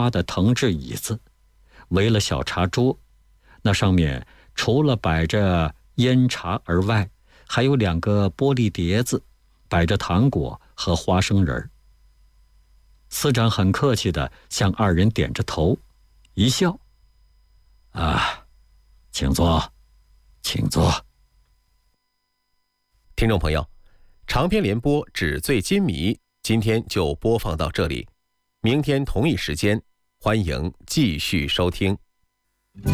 花的藤制椅子，围了小茶桌，那上面除了摆着烟茶而外，还有2个玻璃碟子，摆着糖果和花生仁。司长很客气地向2人点着头，一笑：“请坐，请坐。” 听众朋友，长篇联播《纸醉金迷》今天就播放到这里，明天同一时间，欢迎继续收听。